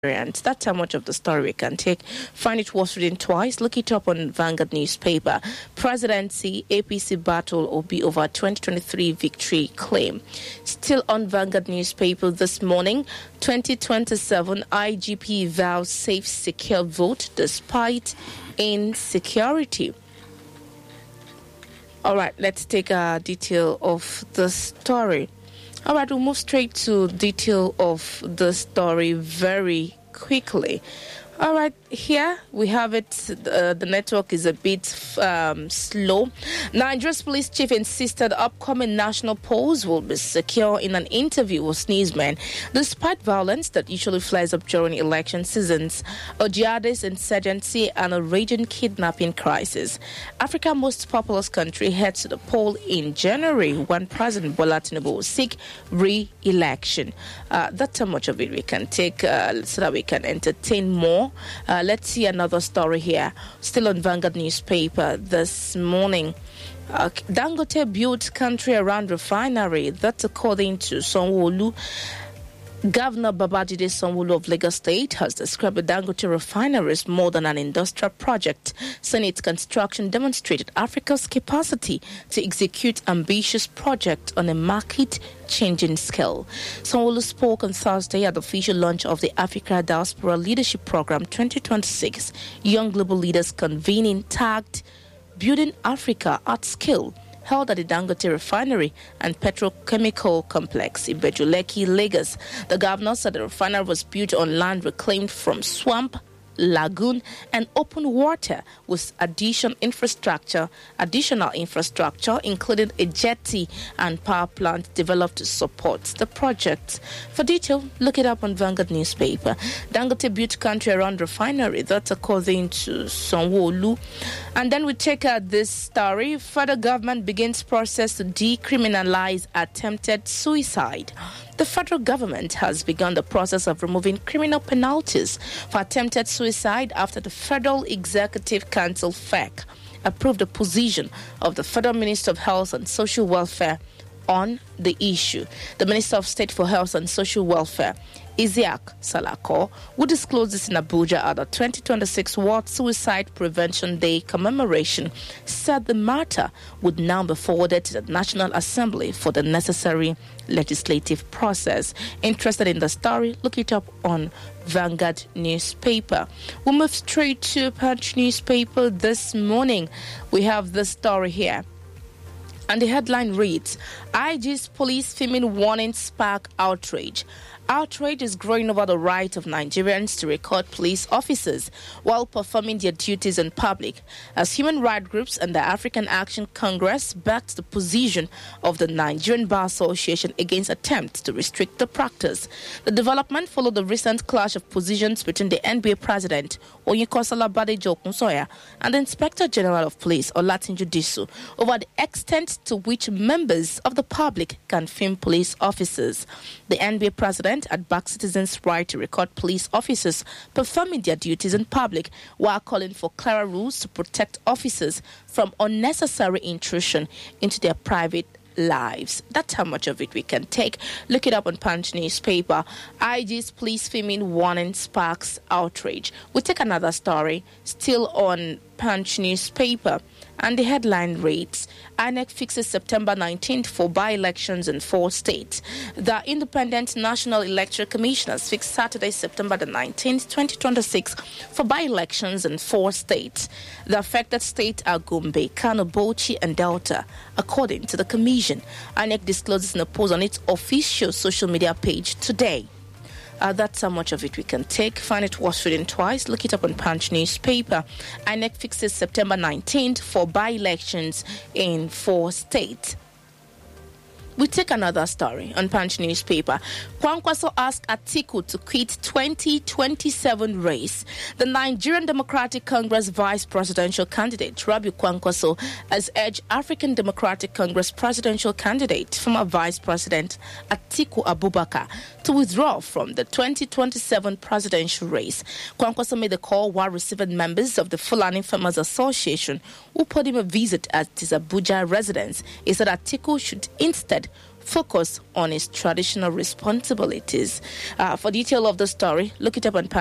That's how much of the story we can take. Find it worth reading twice. Look it up on Vanguard newspaper. Presidency, APC battle will be over 2023 victory claim. Still on Vanguard newspaper this morning, 2027 IGP vows safe, secure vote despite insecurity. All right, let's take a detail of the story. All right, we'll move straight to detail of the story very quickly. All right, here we have it. The network is a bit slow. Nigeria's police chief insisted upcoming national polls will be secure in an interview with Newsman. Despite violence that usually flares up during election seasons, a jihadist insurgency and a raging kidnapping crisis, Africa's most populous country heads to the poll in January when President Bola Tinubu will seek re-election. That's how much of it we can take so that we can entertain more. Let's see another story here. Still on Vanguard newspaper this morning. Dangote built country around refinery. That's according to Sanwo-Olu. Governor Babajide Sanwo-Olu of Lagos State has described the Dangote refinery as more than an industrial project, saying its construction demonstrated Africa's capacity to execute ambitious projects on a market-changing scale. Sanwo-Olu spoke on Thursday at the official launch of the Africa Diaspora Leadership Program 2026, Young Global Leaders convening tagged Building Africa at Scale, held at the Dangote Refinery and Petrochemical Complex in Beju-Lekki, Lagos. The governor said the refinery was built on land reclaimed from swamp, lagoon, and open water with additional infrastructure, including a jetty and power plant developed to support the project. For detail, look it up on Vanguard newspaper. Dangote built country around refinery. That's according to Sanwo-Olu. And then we check out this story. Federal government begins process to decriminalize attempted suicide. The federal government has begun the process of removing criminal penalties for attempted suicide after the Federal Executive Council (FEC) approved the position of the Federal Minister of Health and Social Welfare on the issue. The Minister of State for Health and Social Welfare, Isiaq Salako, who disclosed this in Abuja at the 2026 World Suicide Prevention Day commemoration, said the matter would now be forwarded to the National Assembly for the necessary legislative process. Interested in the story? Look it up on Vanguard newspaper. We'll move straight to Punch newspaper this morning. We have the story here. And the headline reads, IG's police filming warning spark outrage. Outrage is growing over the right of Nigerians to record police officers while performing their duties in public, as human rights groups and the African Action Congress backed the position of the Nigerian Bar Association against attempts to restrict the practice. The development followed the recent clash of positions between the NBA president, Oyinkansola Badejo Okunsoya, and the Inspector General of Police, Olatunji Disu, over the extent to which members of the public can film police officers. The NBA president had backed citizens' right to record police officers performing their duties in public, while calling for clearer rules to protect officers from unnecessary intrusion into their private lives. That's how much of it we can take. Look it up on Punch newspaper. IG's police filming warning sparks outrage. We take another story still on Punch newspaper. And the headline reads, INEC fixes September 19th for by-elections in 4 states. The Independent National Electoral Commission has fixed Saturday, September the 19th, 2026 for by-elections in 4 states. The affected states are Gombe, Kano, Bauchi, and Delta, according to the Commission. INEC discloses in a post on its official social media page today. That's how much of it we can take. Find it worth reading twice. Look it up on Punch newspaper. INEC fixes September 19th for by-elections in 4 states. We take another story on Punch newspaper. Kwankwaso asked Atiku to quit 2027 race. The Nigerian Democratic Congress vice presidential candidate, Rabiu Kwankwaso, has urged African Democratic Congress presidential candidate, former Vice President Atiku Abubakar, to withdraw from the 2027 presidential race. Kwankwaso made the call while receiving members of the Fulani Farmers Association who paid him a visit at his Abuja residence. He said Atiku should instead focus on his traditional responsibilities. For detail of the story, look it up on